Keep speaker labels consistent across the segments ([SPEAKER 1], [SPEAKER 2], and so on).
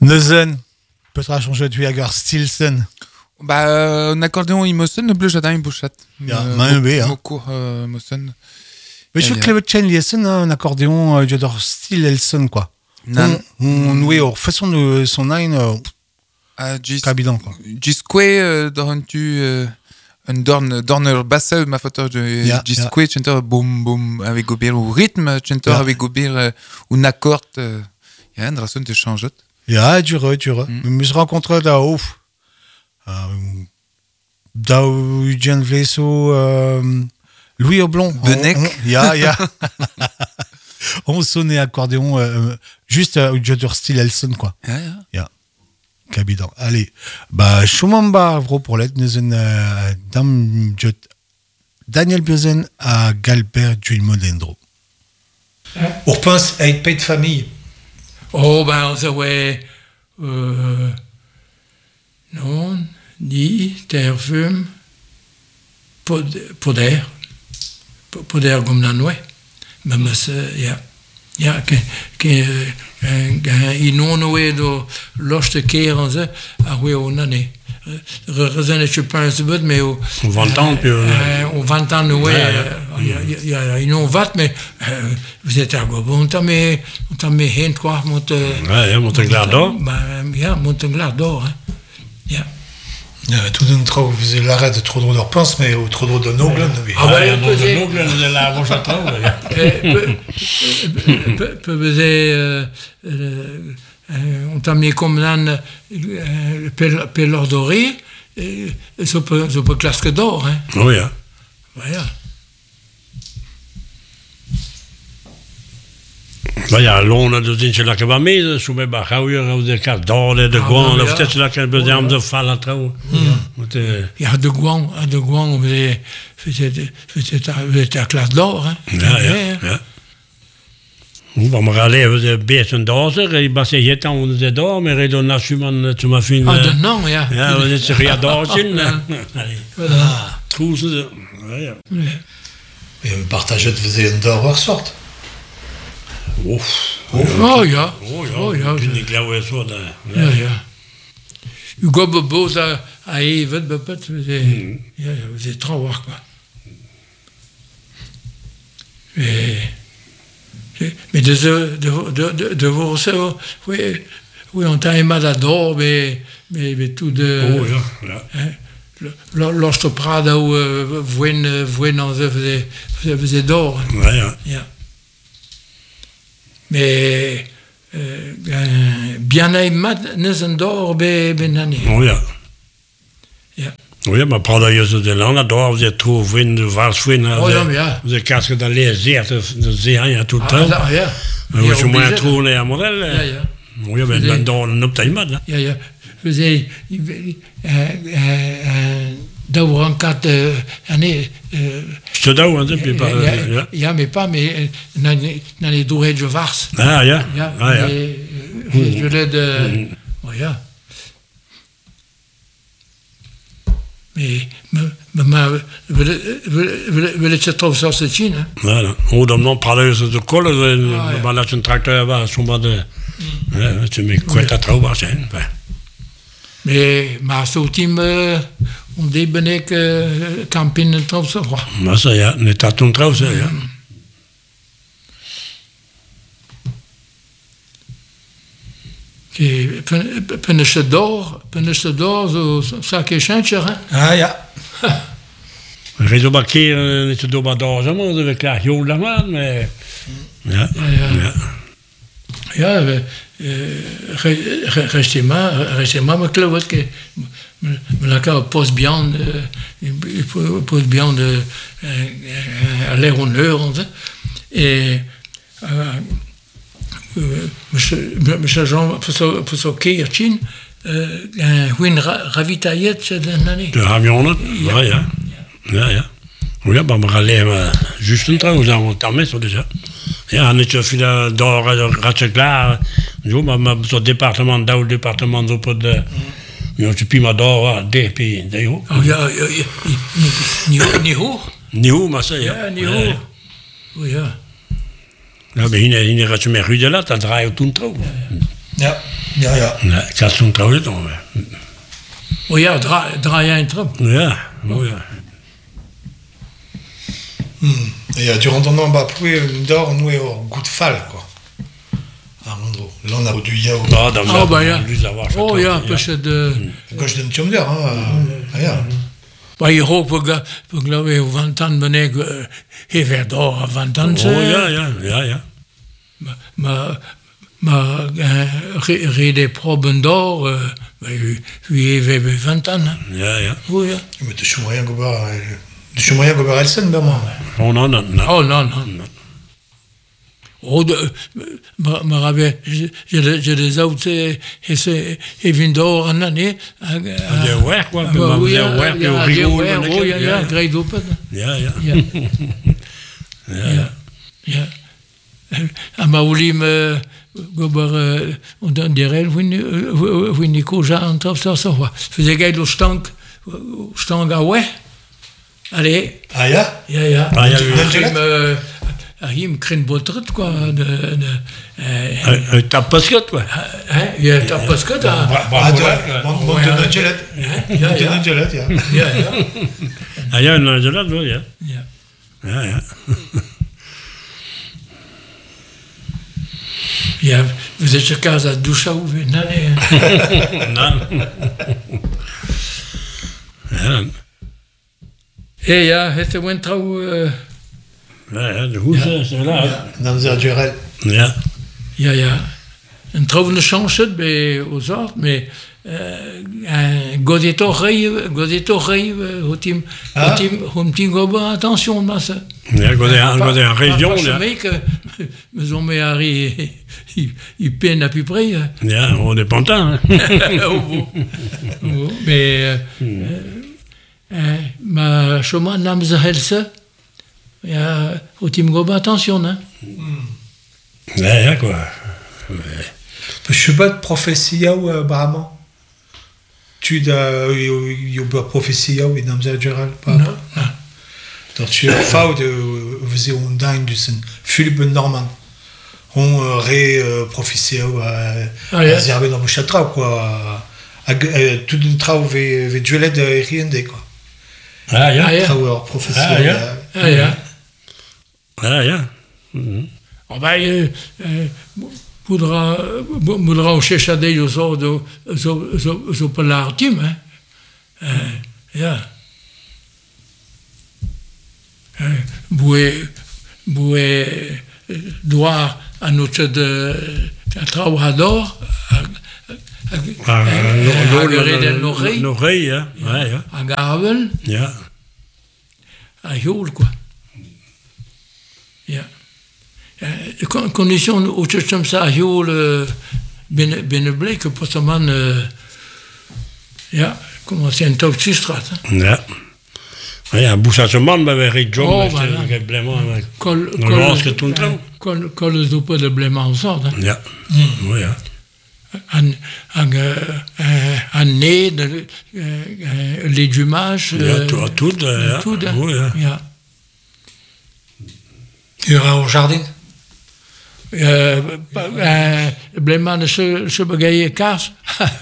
[SPEAKER 1] Neuzen, peut-être changer de Jager Stilson.
[SPEAKER 2] Bah, un accordéon Imosen, ne bleu jadin bouchat.
[SPEAKER 1] Ja, mais oui, hein.
[SPEAKER 2] Beaucoup Mosen.
[SPEAKER 1] Mais je crois que le Chen Liesen, un accordéon, j'adore Stilson, quoi. Oui, façon de son line, cabidan, quoi.
[SPEAKER 2] Gisque, tu un dorner basse, ma photo de Gisque, chanteur boum boum, avec gobir ou rythme, chanteur avec gobir ou accord, il y a un raison de changer.
[SPEAKER 1] Ja, dure. Mais je rencontre là-haut. Jan Vleso, Louis Oblon.
[SPEAKER 2] Benek.
[SPEAKER 1] Ja. On sonnait accordéon, juste j'adore style Elson, quoi. Ja. Cabidan. Allez. Bah, Schumamba, vro pour l'aide, nous Daniel Biozen à Galbert Duimodendro.
[SPEAKER 3] On repense à une paix de famille.
[SPEAKER 4] Oh, ben, on savait, non, ni, terfum, poder comme nanoué. Même ça, i non oué do lochte keer en ze, a oué on année. Rezen et je pense mais au
[SPEAKER 5] 20 ans puis
[SPEAKER 4] au 20 ans ouais il y a une vat mais vous êtes à go on t'a mis hent quoi monte
[SPEAKER 5] Glardor
[SPEAKER 4] monte Glardor hein
[SPEAKER 3] tout d'un trop vous avez l'arrêt de trop drôle de repense mais au trop drôle de Noglen
[SPEAKER 5] la roche à trop
[SPEAKER 4] peut on t'a mis comme l'âne per l'ordori so peut clasque d'or hein
[SPEAKER 5] oui hein
[SPEAKER 4] voilà
[SPEAKER 5] ja, låna du inte la vara med så med bara hur det kan då det går och det så kan bedöma det falla tro.
[SPEAKER 4] Ja, de Gouan c'était la classe d'or hein.
[SPEAKER 5] Ja. On va me râler de beten daser i basejet on det då men redan när man som har fin.
[SPEAKER 4] Ah, non, ja.
[SPEAKER 5] Ja, det är så redan dagen. Voilà. Tusen. Ja.
[SPEAKER 3] Et partager de faisait une d'or sort.
[SPEAKER 4] Oh ja.
[SPEAKER 5] Niet glauwen zo daar.
[SPEAKER 4] Ja. U go boza a evet bepet vous êtes trop war quoi. Mais de vos ça oui on t'a aimé d'adore mais tout de lorsque Prada ou vouen on faisait d'or.
[SPEAKER 5] Ja.
[SPEAKER 4] Mais bien aimé n'est d'or benani.
[SPEAKER 5] Oh ja. Oui, maar Prada je zo de lange door ze toe vinden vals vinden.
[SPEAKER 4] Oh ja.
[SPEAKER 5] Ze casque dans les airs de zeer tout le temps.
[SPEAKER 4] Ja.
[SPEAKER 5] Maar je moet trouwen ja model.
[SPEAKER 4] Ja.
[SPEAKER 5] Oui, ben dan door op tijd maar.
[SPEAKER 4] Ja. Faisait d'avoir un cat année
[SPEAKER 5] je te doe want puis pas
[SPEAKER 4] ja mais pas mais dans les dorés de vars
[SPEAKER 5] ja
[SPEAKER 4] je l'ai de ja mais wil je trouve ça c'est Chine
[SPEAKER 5] voilà ou dan non parler de colle maar laat een tracteur was zomaar de ja tu me quoi trouver zijn
[SPEAKER 4] mais ma ultime on débenek camping en trouve ça quoi
[SPEAKER 5] maar ça ja ne t'attends trouve ça ja
[SPEAKER 4] que peneche d'or zo ça que change hein
[SPEAKER 3] Ah ja.
[SPEAKER 5] Redo bakker niet do ba d'or maar de klaar heel lang maar
[SPEAKER 4] ja récemment me clout que me la cas poste bien de à l'air honneur et monsieur Jean pour so keertje een ravitaillet cette année
[SPEAKER 5] de hamionet ja oui bah me râler juste un temps nous avons terminé ça déjà ja net zo veel door ratje klaar zo maar zo departement daar departement op de ja tu pima door DP d'ailleurs
[SPEAKER 4] oh ja ni ho
[SPEAKER 5] maar ça ja
[SPEAKER 4] ni ho oh ja
[SPEAKER 5] ja maar hier ratje meer rue de la dat draait toen trouw
[SPEAKER 3] Ja.
[SPEAKER 5] Ja, ik had zo'n trouwens dan.
[SPEAKER 4] Oh ja, draai jij een trap.
[SPEAKER 5] Ja, oh ja.
[SPEAKER 3] Ja, durant un an, bah, d'or, nous, au goût de fall, quoi. À Mondro. Là, on a du yaourt.
[SPEAKER 4] Oh ja, parce de...
[SPEAKER 3] Gauche d'un tiom d'or, ja.
[SPEAKER 4] Maar je hoopt, we geloven, van dan ben ik even door, van dan...
[SPEAKER 5] Ja.
[SPEAKER 4] Maar reden proben door, wie even van dan.
[SPEAKER 5] Ja.
[SPEAKER 4] Oh ja.
[SPEAKER 3] Mais de Choumoyen Gobar Elsen, ben moi.
[SPEAKER 5] Oh non.
[SPEAKER 4] Oh, non. Oh, maar je de zout even door en dan, hè.
[SPEAKER 5] Je werk, wat?
[SPEAKER 4] Ja, great open.
[SPEAKER 5] Ja.
[SPEAKER 4] Maar we gobar und dann der wenn koja en top ça va faisait gay le stang ouais allez
[SPEAKER 3] Ja.
[SPEAKER 4] Ahim crin botret quoi
[SPEAKER 5] T'as pas ce quoi?
[SPEAKER 4] Ja, t'as pas ce que t'as.
[SPEAKER 3] Montana Gelet. Montana Gelet, ja.
[SPEAKER 5] Ja, een gelet wel, ja. Ja.
[SPEAKER 4] Ja, we zitten casa doucha ou nee. Ja, het went trouw.
[SPEAKER 5] Ja, de hoes is er
[SPEAKER 3] Dan is Jurel.
[SPEAKER 5] Ja.
[SPEAKER 4] Een trouwende chance bij aux autres, mais Godetochei, Hotim Goba, attention, là, ça.
[SPEAKER 5] Ja, Godé en région,
[SPEAKER 4] ja. Mais on met Harry, il peine à peu près.
[SPEAKER 5] Ja, on est content,
[SPEAKER 4] Mais, ma chemin nam zahelse, ja, Hotim Goba, attention, hein.
[SPEAKER 5] Ja, quoi.
[SPEAKER 3] Je suis pas de prophétie ou Brahman. Tu as eu prophétie ou dans le Jurel, pas.
[SPEAKER 4] Non.
[SPEAKER 3] Dat tu as fout de faisait un dingue du sen Philippe Normand. On prophétie ou zerbe dans le chatra quoi. Tout un trau ve duelet de riende quoi.
[SPEAKER 5] Ja.
[SPEAKER 3] Trau prophétie.
[SPEAKER 5] Ja.
[SPEAKER 4] Oh ben, Poudra o chechadei zo pelartim, hein. Ja. Boe doar a notre de trauador
[SPEAKER 5] Norei, ja.
[SPEAKER 4] A gavel.
[SPEAKER 5] Ja.
[SPEAKER 4] A hiol, quoi. Ja. Condition où tu comme ça, binnen bleek op wat man, ja, commencer een toxistrat.
[SPEAKER 5] Ja, Boussage man, maar wij John, c'est vraiment lorsque tout le temps.
[SPEAKER 4] Colle zo pas de blément en sorte.
[SPEAKER 5] Ja. Ja.
[SPEAKER 4] Un nez, l'édumage.
[SPEAKER 5] Ja, tout,
[SPEAKER 4] ja.
[SPEAKER 3] Il y aura au jardin.
[SPEAKER 4] Blément se bagaille kaas.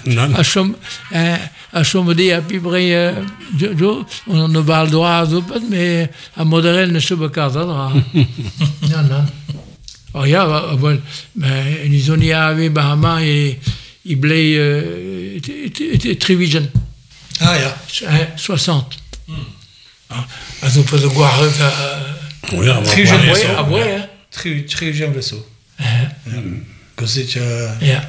[SPEAKER 4] A som die a pibré on ne va le droit mais a modérel ne se bakaas non. Oh ja, ils ont y avait Bahama et il blé Trivision.
[SPEAKER 3] Ah ja.
[SPEAKER 4] 60. Az on peut de voir
[SPEAKER 3] très jeune vaisseau.
[SPEAKER 4] Ah ouais.
[SPEAKER 3] Très jeune vaisseau. Così
[SPEAKER 4] Ja.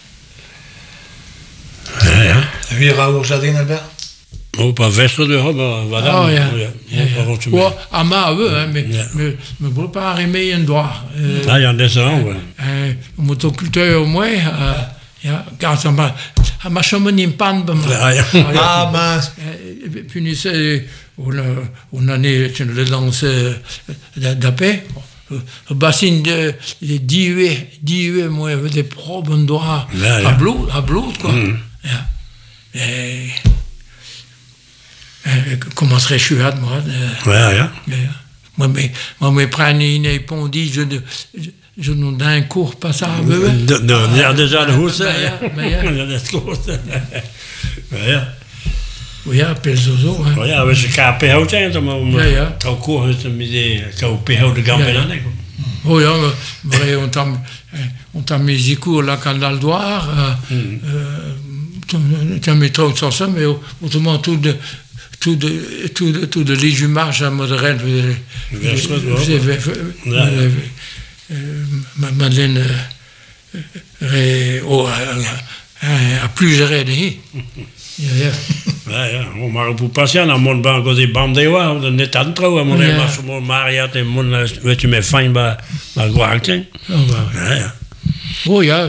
[SPEAKER 3] Wie era au jardin Albert?
[SPEAKER 5] Oh, pas vestre de robe, voilà.
[SPEAKER 4] Oh ja. Ja. À ma mais me pas arriver un droit.
[SPEAKER 5] Ja, dat is er ook.
[SPEAKER 4] Motoculteur au moins, ja, car ça m'a chamé une panne.
[SPEAKER 3] Ah mince.
[SPEAKER 4] Puis on en est le lance d'appel. Bassin de 10 moi des problèmes droit à bloed quoi. Ja. Commencerait chuade moi.
[SPEAKER 5] Ja.
[SPEAKER 4] Moi me prendre une éponge je d'un cours passable.
[SPEAKER 5] Déjà de housse.
[SPEAKER 4] Ja, Pelzozo.
[SPEAKER 5] Ja, we zijn KPH zijn, maar trouw koor is een idee, KPH de Gambia.
[SPEAKER 4] Oh ja, on t'a mis des cours là quand dans le Loire. Tu as mis trop sur ça, mais autrement tout de légumes à Modérel. Madeleine a plus géré de
[SPEAKER 5] Ja, maar hoe pas je aan mijn bank als die bam de wa, dan net aan trouwen, maar nee, maar zo Maria en mon weet je met fijn maar kwaad zijn. Ja.
[SPEAKER 4] Oh ja.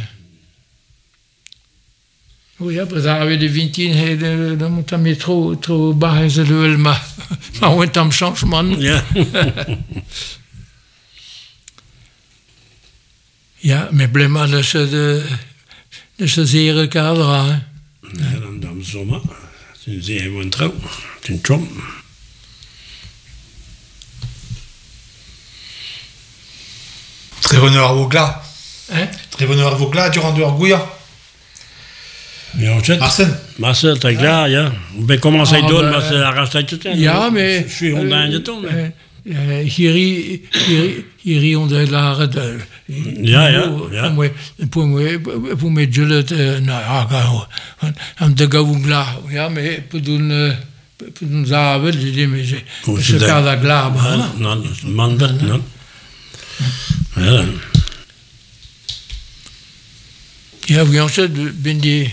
[SPEAKER 4] Oh ja, maar daar hebben we de 15 dan moet je trop bas ze lul maar on tam changement.
[SPEAKER 5] Ja.
[SPEAKER 4] Ja, mais blema de ce zere cadre.
[SPEAKER 5] Ja, dan zomaar. Toen zei hij een trouw. Toen Trump.
[SPEAKER 3] Tréveneur Vogla. Tréveneur Vogla, Durandeur Gouya.
[SPEAKER 5] Ja, Marcel, t'es klaar, ja. Ik ben commencé à doen, maar ze arrêtent het.
[SPEAKER 4] Ja, maar...
[SPEAKER 5] Je suis rondin de ton.
[SPEAKER 4] Hier on de la
[SPEAKER 5] Ja.
[SPEAKER 4] Pour me jullet aan de Gavugla. Ja, maar pour doen zavel, je dis mais je cas la glaba.
[SPEAKER 5] Non, mandat, non. Ja.
[SPEAKER 4] Ja, we gaan zo ben die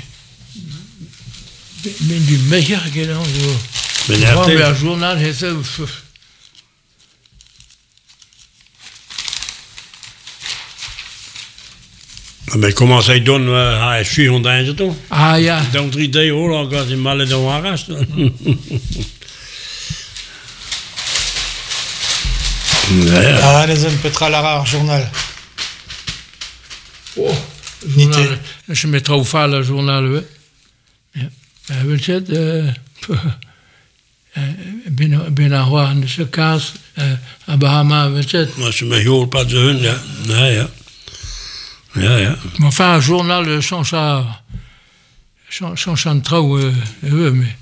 [SPEAKER 4] meilleur gedaan zo.
[SPEAKER 5] Ben je
[SPEAKER 4] het journal heeft zo.
[SPEAKER 5] Mais comment ça donne je suis rondin de ton?
[SPEAKER 4] Ah ja.
[SPEAKER 5] Donc 3D hoor, encore c'est mal dans la race.
[SPEAKER 3] Ah, dat is een Petralara journal.
[SPEAKER 4] Oh, journal. Je mets trop fort le journal, oui. Ja. Weet je het? Binnen Rouen, de Sekaas, à Bahama, weet je het?
[SPEAKER 5] Maar ze me hoort pas de hun, ja. Ja.
[SPEAKER 4] Mais enfin, un journal change trop, mais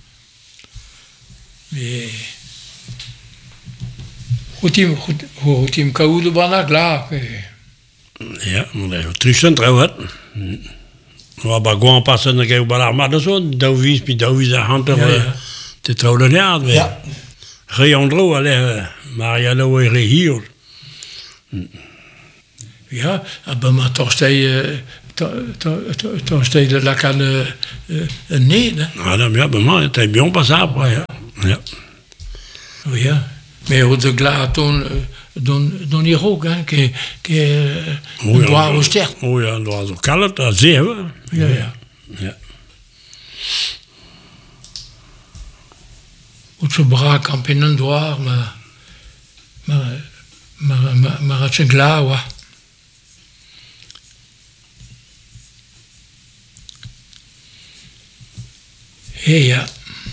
[SPEAKER 4] au team Kaou de Banak, là.
[SPEAKER 5] Ja, maar dat is terug trouwens. We hebben gewoon pas een keer bij l'armade zo, Douvis, puis Douvis à Hunter, te trouwen ja.
[SPEAKER 3] Ja.
[SPEAKER 5] Geandro, allez, Mariano est hier.
[SPEAKER 4] Ja, maar toch steeds de la canne nee.
[SPEAKER 5] Ah, dan ja, bij mij, het is bien passé après, ja.
[SPEAKER 4] Oui, ja. Mais au de glas, don Iroog, hein, qui doit au ster.
[SPEAKER 5] Oh ja, dat was ook koud, dat zie je.
[SPEAKER 4] Ja. Uit zo brak en pinnen doar, maar het is glas, wa. Ja.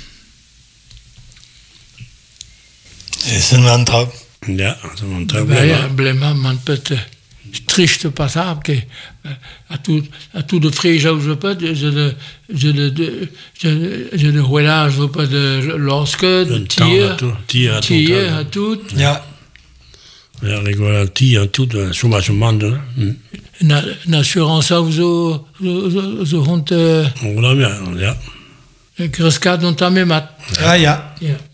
[SPEAKER 3] C'est un mantra.
[SPEAKER 5] Ja, c'est un mantra.
[SPEAKER 4] Ja, blema man peut trieste passable que à tout de frais je peux je le roulage je peux de lorsque de tir à tout.
[SPEAKER 3] Ja.
[SPEAKER 5] Ja, ik wil een tir en tout, zomaar zo'n man.
[SPEAKER 4] L'assurance zo hond.
[SPEAKER 5] Ja.
[SPEAKER 4] Grescat dans ta mémat.
[SPEAKER 3] Ah, ja.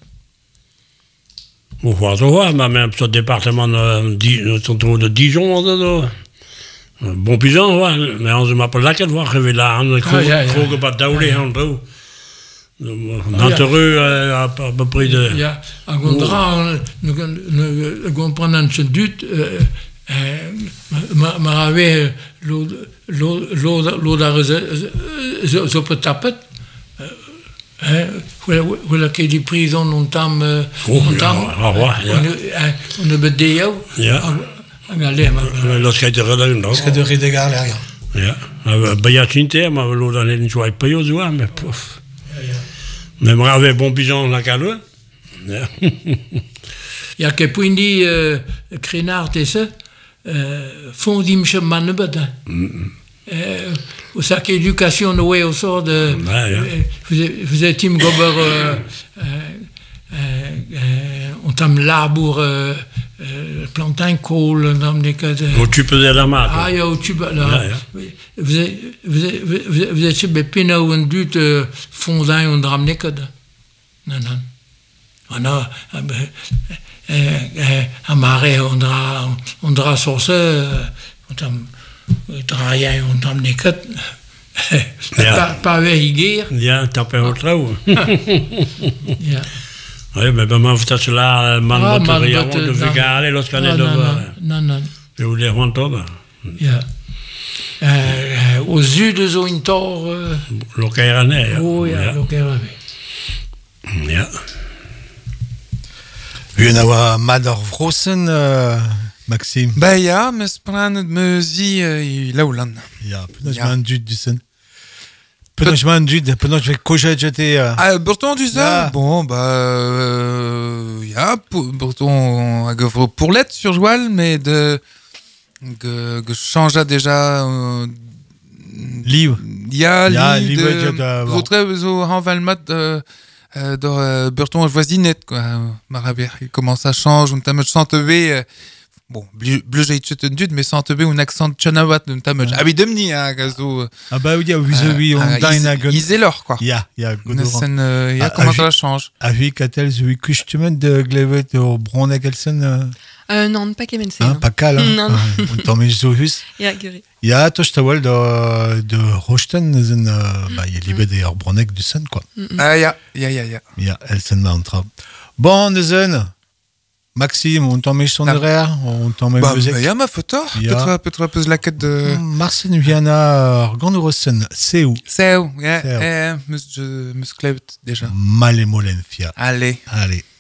[SPEAKER 5] Hoe gaat het wel, maar met zo'n departement de Dijon, bon paysan, mais on se m'appelle là qu'elle voit arriver là, on croque pas d'aller en dos. D'entereux à peu près de.
[SPEAKER 4] Ja, à Gondra, nous comprenons ce doute, mais avec l'eau d'arrêt, zo peut taper. Hoe que die prison ontam on de bedeo
[SPEAKER 5] los que te redan no
[SPEAKER 3] que de ridegar l'air
[SPEAKER 5] ja bayachinte maar we loden niet zo uit peyo zo maar pof mais moi avait bon pigeon la calo
[SPEAKER 4] ja que quindi Crenard et ça fondim chez Manebet. Au sac éducation, ouais, au sort de. Vous êtes Tim Gober, on t'aime labour, plantain, coal, on t'aime des cas.
[SPEAKER 5] Au tube de la marque.
[SPEAKER 4] Ah, il y a au tube, là. Vous êtes chez Bepina ou un dut fondant, on t'aime des cas. Non, non. On a. À marée, on dra sur ça, on t'aime. Rien, on t'aime des cas. Pas veiller.
[SPEAKER 5] Ja, tappen we trouw. Ja. Oui, mais ben, maar dat ze la man dat ja, de vigale, los kan het over.
[SPEAKER 4] Non.
[SPEAKER 5] Je voulais rond over.
[SPEAKER 4] Ja. Au sud zo in tor.
[SPEAKER 5] Lokerane. Ja.
[SPEAKER 4] Oh ja, lokerane.
[SPEAKER 5] Ja.
[SPEAKER 1] We hebben Mador Vrossen, Maxime.
[SPEAKER 2] Ben ja, me spranen me zie laulan.
[SPEAKER 1] Ja, penaj ma an dud dusen. Penaj ma an dud, penaj ve koja jete.
[SPEAKER 2] Burton du ça. Bon, ja, Burton a gavro pourlet sur Joal, mais de changea déjà.
[SPEAKER 1] Livre.
[SPEAKER 2] Ja, livre. Votre zo hanvalmat de Burton voisinette quoi. Marabier, comment ça change, on t'a me chanté. Bon, bleu j'ai tout entendu, mais sans te un accent tchanawat, on t'a me. Ah oui, demni hein, gazo.
[SPEAKER 1] Ah bah oui, on dine
[SPEAKER 2] Iselor quoi.
[SPEAKER 1] Ja,
[SPEAKER 2] godoran. Ja, comment ça change?
[SPEAKER 1] Avi katel zui kustumen de glevet au Bronegelsen.
[SPEAKER 6] Non, pas kemen sen.
[SPEAKER 1] Pas cal.
[SPEAKER 6] Non.
[SPEAKER 1] On t'emmène zohus.
[SPEAKER 6] Ja, guri.
[SPEAKER 1] Ja, toi je t'awal de Rochten, zen bah il y a libé des Bronek du Sen quoi.
[SPEAKER 2] Ah ja.
[SPEAKER 1] Ja, Elsen ma entra. Bon, zen. Maxime, on t'en met son derrière, on t'en met musique.
[SPEAKER 2] Bah, ja, ma photo. Peut-être pose la quête de.
[SPEAKER 1] Marcin Viana, Organorussen, c'est où?
[SPEAKER 2] C'est où, ja. Musclevt déjà.
[SPEAKER 1] Malémolenfia.
[SPEAKER 2] Allez.